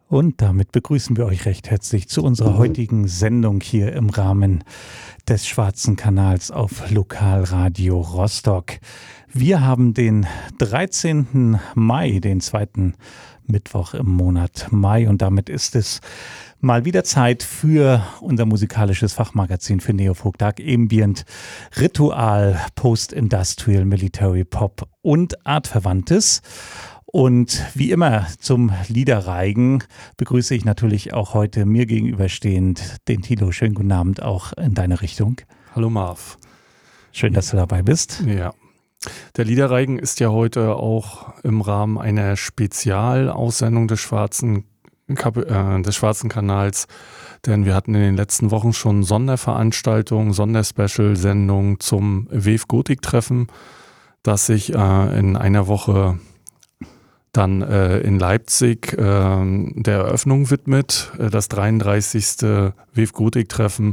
Und damit begrüßen wir euch recht herzlich zu unserer heutigen Sendung hier im Rahmen des Schwarzen Kanals auf Lokalradio Rostock. Wir haben den 13. Mai, den zweiten Mittwoch im Monat Mai, und damit ist es mal wieder Zeit für unser musikalisches Fachmagazin für Neofolk, Dark Ambient, Ritual, Post-Industrial, Military Pop und Artverwandtes. Und wie immer zum Liederreigen begrüße ich natürlich auch heute mir gegenüberstehend den Thilo. Schönen guten Abend auch in deine Richtung. Hallo Marv. Schön, dass du dabei bist. Ja. Der Liederreigen ist ja heute auch im Rahmen einer Spezialaussendung des Schwarzen Kanals, denn wir hatten in den letzten Wochen schon Sonderveranstaltungen, Sonderspecial-Sendungen zum WEF-Gotik-Treffen, das sich in einer Woche dann in Leipzig der Eröffnung widmet, das 33. WEF-Gotik-Treffen,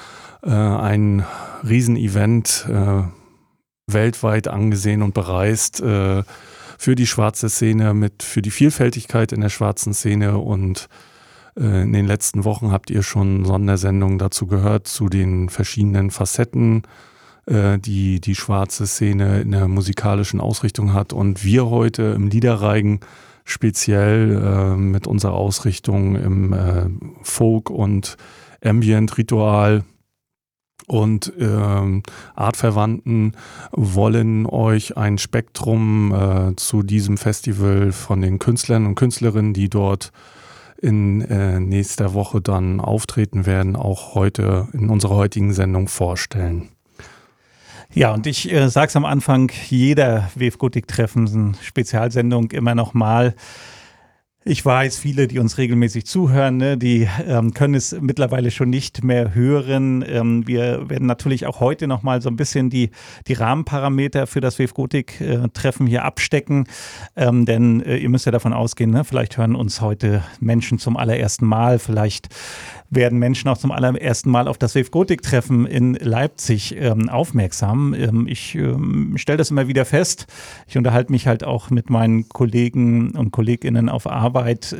ein Riesenevent, weltweit angesehen und bereist für die schwarze Szene, für die Vielfältigkeit in der schwarzen Szene. Und in den letzten Wochen habt ihr schon Sondersendungen dazu gehört, zu den verschiedenen Facetten, die die schwarze Szene in der musikalischen Ausrichtung hat. Und wir heute im Liederreigen speziell mit unserer Ausrichtung im Folk und Ambient, Ritual und Artverwandten wollen euch ein Spektrum zu diesem Festival von den Künstlern und Künstlerinnen, die dort in nächster Woche dann auftreten werden, auch heute in unserer heutigen Sendung vorstellen. Ja, und ich sage es am Anfang jeder WEF-Gotik-Treffen, Spezialsendung immer noch mal. Ich weiß, viele, die uns regelmäßig zuhören, ne, die können es mittlerweile schon nicht mehr hören. Wir werden natürlich auch heute noch mal so ein bisschen die Rahmenparameter für das WEF-Gotik-Treffen hier abstecken. Denn ihr müsst ja davon ausgehen, ne, vielleicht hören uns heute Menschen zum allerersten Mal, vielleicht werden Menschen auch zum allerersten Mal auf das WEF-Gotik-Treffen in Leipzig aufmerksam. Ich stelle das immer wieder fest. Ich unterhalte mich halt auch mit meinen Kollegen und Kolleginnen auf Arbeit,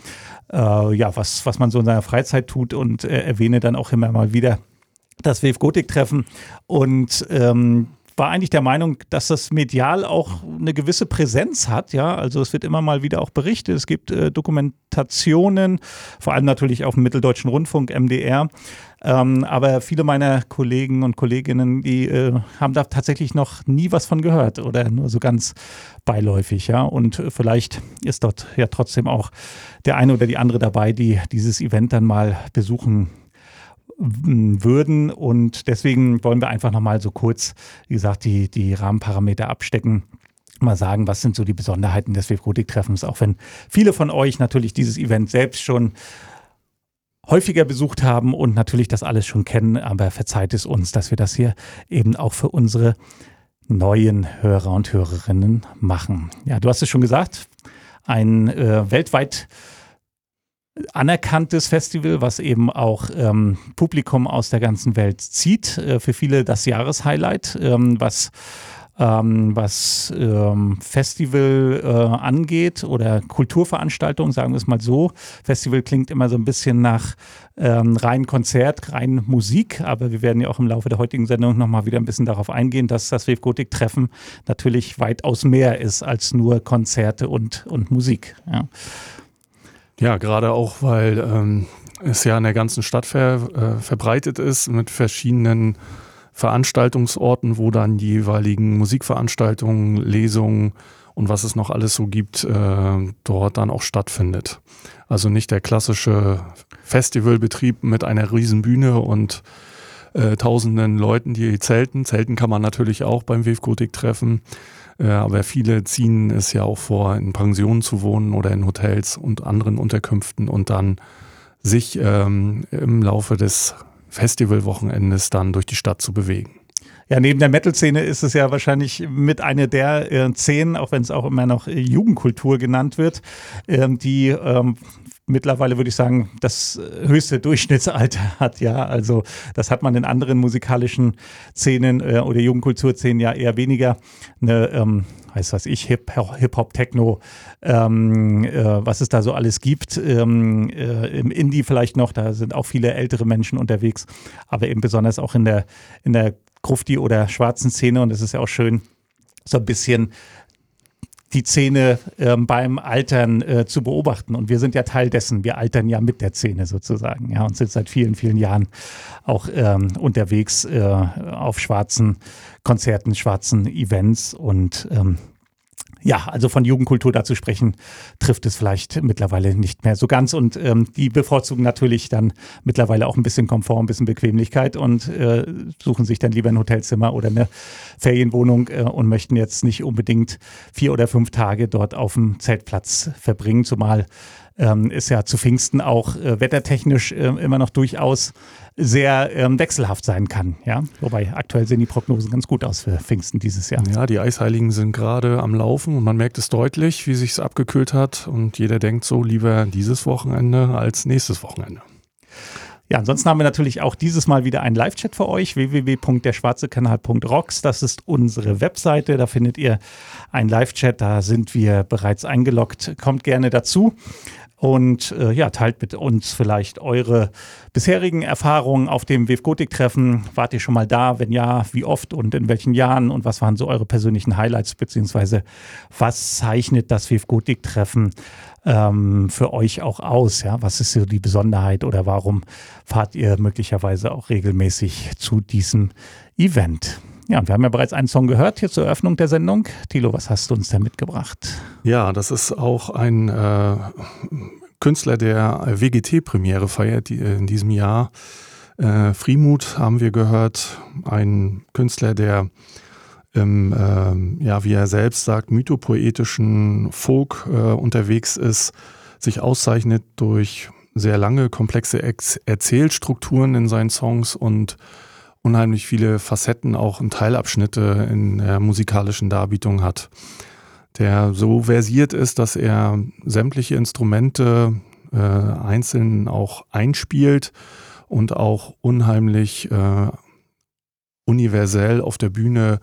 was man so in seiner Freizeit tut, und erwähne dann auch immer mal wieder das WEF-Gotik-Treffen und war eigentlich der Meinung, dass das medial auch eine gewisse Präsenz hat. Ja, also es wird immer mal wieder auch berichtet. Es gibt Dokumentationen, vor allem natürlich auf dem Mitteldeutschen Rundfunk, MDR. Aber viele meiner Kollegen und Kolleginnen, die haben da tatsächlich noch nie was von gehört oder nur so ganz beiläufig. Ja, und vielleicht ist dort ja trotzdem auch der eine oder die andere dabei, die dieses Event dann mal besuchen würden, und deswegen wollen wir einfach nochmal so kurz, wie gesagt, die Rahmenparameter abstecken, mal sagen, was sind so die Besonderheiten des WEF-Gotik-Treffens, auch wenn viele von euch natürlich dieses Event selbst schon häufiger besucht haben und natürlich das alles schon kennen, aber verzeiht es uns, dass wir das hier eben auch für unsere neuen Hörer und Hörerinnen machen. Ja, du hast es schon gesagt, ein weltweit anerkanntes Festival, was eben auch Publikum aus der ganzen Welt zieht. Für viele das Jahreshighlight, was Festival angeht oder Kulturveranstaltungen, sagen wir es mal so. Festival klingt immer so ein bisschen nach rein Konzert, rein Musik, aber wir werden ja auch im Laufe der heutigen Sendung nochmal wieder ein bisschen darauf eingehen, dass das WEF-Gotik-Treffen natürlich weitaus mehr ist als nur Konzerte und Musik. Ja. Ja, gerade auch, weil es ja in der ganzen Stadt verbreitet ist mit verschiedenen Veranstaltungsorten, wo dann die jeweiligen Musikveranstaltungen, Lesungen und was es noch alles so gibt, dort dann auch stattfindet. Also nicht der klassische Festivalbetrieb mit einer riesen Bühne und tausenden Leuten, die zelten. Zelten kann man natürlich auch beim WEF-Gotik-Treffen. Aber viele ziehen es ja auch vor, in Pensionen zu wohnen oder in Hotels und anderen Unterkünften und dann sich im Laufe des Festivalwochenendes dann durch die Stadt zu bewegen. Ja, neben der Metal-Szene ist es ja wahrscheinlich mit einer der Szenen, auch wenn es auch immer noch Jugendkultur genannt wird, die mittlerweile, würde ich sagen, das höchste Durchschnittsalter hat. Ja, also das hat man in anderen musikalischen Szenen oder Jugendkulturszenen ja eher weniger. Eine, weiß ich, Hip-Hop, Techno, was es da so alles gibt. Im Indie vielleicht noch, da sind auch viele ältere Menschen unterwegs, aber eben besonders auch in der Grufti- oder schwarzen Szene. Und es ist ja auch schön, so ein bisschen die Szene beim Altern zu beobachten. Und wir sind ja Teil dessen. Wir altern ja mit der Szene sozusagen. Ja, und sind seit vielen, vielen Jahren auch unterwegs auf schwarzen Konzerten, schwarzen Events. Und ja, also von Jugendkultur da zu sprechen, trifft es vielleicht mittlerweile nicht mehr so ganz. Und die bevorzugen natürlich dann mittlerweile auch ein bisschen Komfort, ein bisschen Bequemlichkeit und suchen sich dann lieber ein Hotelzimmer oder eine Ferienwohnung und möchten jetzt nicht unbedingt 4 oder 5 Tage dort auf dem Zeltplatz verbringen, zumal ist ja zu Pfingsten auch wettertechnisch immer noch durchaus sehr wechselhaft sein kann. Ja? Wobei aktuell sehen die Prognosen ganz gut aus für Pfingsten dieses Jahr. Ja, die Eisheiligen sind gerade am Laufen und man merkt es deutlich, wie sich es abgekühlt hat. Und jeder denkt so, lieber dieses Wochenende als nächstes Wochenende. Ja, ansonsten haben wir natürlich auch dieses Mal wieder einen Live-Chat für euch, www.derschwarzekanal.rocks. Das ist unsere Webseite, da findet ihr einen Live-Chat, da sind wir bereits eingeloggt. Kommt gerne dazu. Und ja, teilt mit uns vielleicht eure bisherigen Erfahrungen auf dem WWF Gotik-Treffen. Wart ihr schon mal da? Wenn ja, wie oft und in welchen Jahren? Und was waren so eure persönlichen Highlights? Beziehungsweise was zeichnet das WWF Gotik-Treffen für euch auch aus? Ja? Was ist so die Besonderheit oder warum fahrt ihr möglicherweise auch regelmäßig zu diesem Event? Ja, und wir haben ja bereits einen Song gehört hier zur Eröffnung der Sendung. Thilo, was hast du uns da mitgebracht? Ja, das ist auch ein Künstler, der WGT-Premiere feiert in diesem Jahr. Frimut haben wir gehört, ein Künstler, der ja, wie er selbst sagt, mythopoetischen Folk unterwegs ist, sich auszeichnet durch sehr lange, komplexe Erzählstrukturen in seinen Songs und unheimlich viele Facetten auch und Teilabschnitte in der musikalischen Darbietung hat. Der so versiert ist, dass er sämtliche Instrumente einzeln auch einspielt und auch unheimlich universell auf der Bühne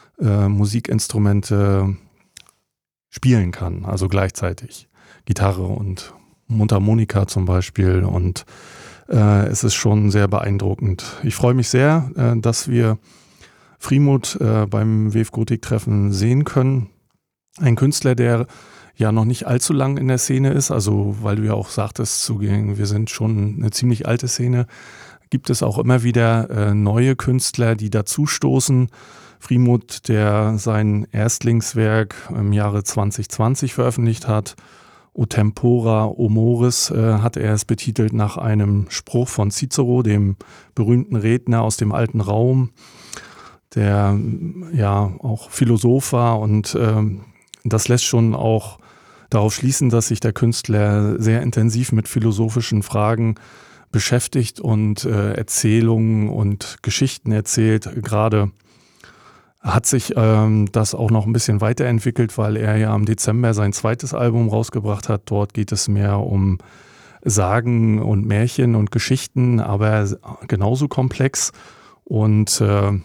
Musikinstrumente spielen kann, also gleichzeitig Gitarre und Mundharmonika zum Beispiel, und es ist schon sehr beeindruckend. Ich freue mich sehr, dass wir Frimut beim WWF Gotik-Treffen sehen können. Ein Künstler, der ja noch nicht allzu lang in der Szene ist, also weil du ja auch sagtest, wir sind schon eine ziemlich alte Szene, gibt es auch immer wieder neue Künstler, die dazustoßen. Frimut, der sein Erstlingswerk im Jahre 2020 veröffentlicht hat, O Tempora, O Mores, hat er es betitelt nach einem Spruch von Cicero, dem berühmten Redner aus dem alten Raum, der ja auch Philosoph war, und das lässt schon auch darauf schließen, dass sich der Künstler sehr intensiv mit philosophischen Fragen beschäftigt und Erzählungen und Geschichten erzählt. Gerade hat sich das auch noch ein bisschen weiterentwickelt, weil er ja im Dezember sein zweites Album rausgebracht hat. Dort geht es mehr um Sagen und Märchen und Geschichten, aber genauso komplex. Und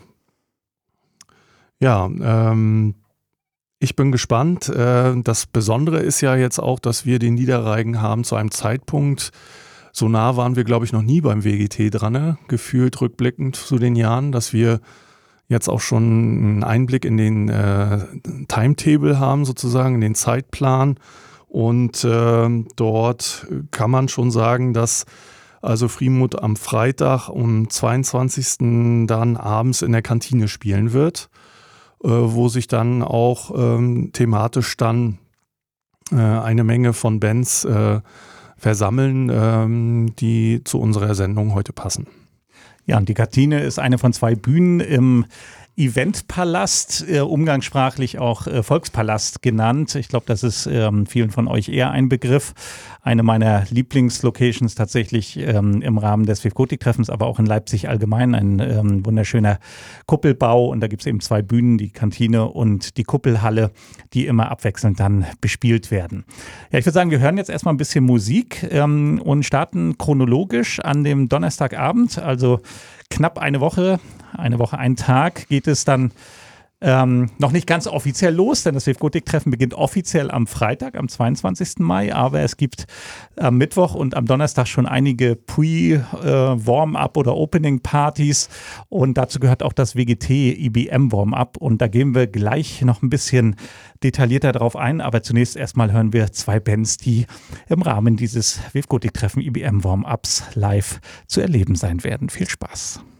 ich bin gespannt. Das Besondere ist ja jetzt auch, dass wir den Niederreigen haben zu einem Zeitpunkt, so nah waren wir, glaube ich, noch nie beim WGT dran, ne? Gefühlt rückblickend zu den Jahren, dass wir jetzt auch schon einen Einblick in den Timetable haben, sozusagen, in den Zeitplan. Und dort kann man schon sagen, dass also Frimut am Freitag um 22. dann abends in der Kantine spielen wird, wo sich dann auch thematisch dann eine Menge von Bands versammeln, die zu unserer Sendung heute passen. Ja, und die Kantine ist eine von 2 Bühnen im Eventpalast, umgangssprachlich auch Volkspalast genannt. Ich glaube, das ist vielen von euch eher ein Begriff. Eine meiner Lieblingslocations tatsächlich im Rahmen des WIF Gotik-Treffens, aber auch in Leipzig allgemein. Ein wunderschöner Kuppelbau und da gibt es eben 2 Bühnen, die Kantine und die Kuppelhalle, die immer abwechselnd dann bespielt werden. Ja, ich würde sagen, wir hören jetzt erstmal ein bisschen Musik und starten chronologisch an dem Donnerstagabend, also knapp eine Woche, ein Tag, geht es dann noch nicht ganz offiziell los, denn das WIF Gotik-Treffen beginnt offiziell am Freitag, am 22. Mai, aber es gibt am Mittwoch und am Donnerstag schon einige Warm-up oder Opening-Partys und dazu gehört auch das WGT-IBM Warm-up und da gehen wir gleich noch ein bisschen detaillierter drauf ein, aber zunächst erstmal hören wir 2 Bands, die im Rahmen dieses WIF Gotik-Treffen IBM Warm-ups live zu erleben sein werden. Viel Spaß!